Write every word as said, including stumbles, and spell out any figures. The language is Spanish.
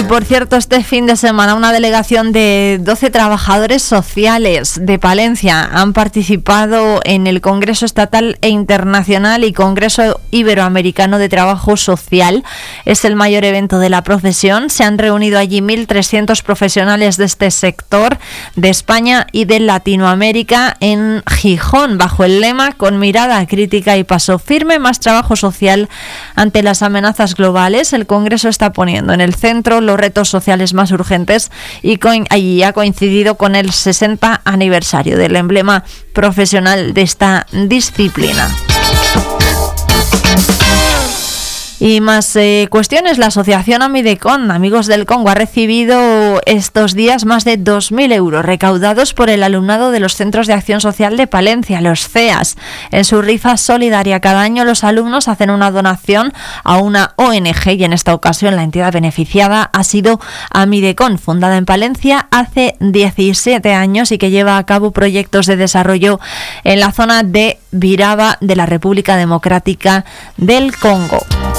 por cierto, este fin de semana una delegación de doce trabajadores sociales de Palencia han participado en el Congreso Estatal e Internacional y Congreso Iberoamericano de Trabajo Social. Es el mayor evento de la profesión. Se han reunido allí mil trescientos profesionales de este sector de España y de Latinoamérica en Gijón, bajo el lema "Con mirada crítica y paso firme, más trabajo social ante las amenazas globales". El Congreso está poniendo en el centro los retos sociales más urgentes y allí ha coincidido con el sesenta aniversario del emblema profesional de esta disciplina. Y más eh, cuestiones. La asociación Amidecon, Amigos del Congo, ha recibido estos días más de dos mil euros recaudados por el alumnado de los Centros de Acción Social de Palencia, los C E A S. En su rifa solidaria cada año los alumnos hacen una donación a una O N G y en esta ocasión la entidad beneficiada ha sido Amidecon, fundada en Palencia hace diecisiete años y que lleva a cabo proyectos de desarrollo en la zona de Viraba de la República Democrática del Congo.